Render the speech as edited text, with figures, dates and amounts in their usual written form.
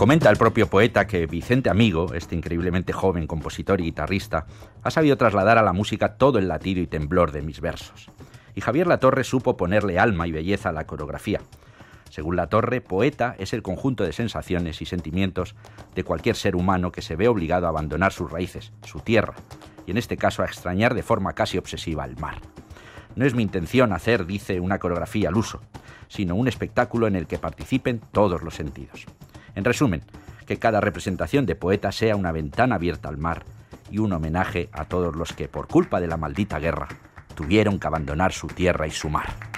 Comenta el propio poeta que Vicente Amigo, este increíblemente joven compositor y guitarrista, ha sabido trasladar a la música todo el latido y temblor de mis versos. Y Javier Latorre supo ponerle alma y belleza a la coreografía. Según Latorre, poeta es el conjunto de sensaciones y sentimientos de cualquier ser humano que se ve obligado a abandonar sus raíces, su tierra, y en este caso a extrañar de forma casi obsesiva el mar. No es mi intención hacer, dice, una coreografía al uso, sino un espectáculo en el que participen todos los sentidos. En resumen, que cada representación de poeta sea una ventana abierta al mar y un homenaje a todos los que, por culpa de la maldita guerra, tuvieron que abandonar su tierra y su mar.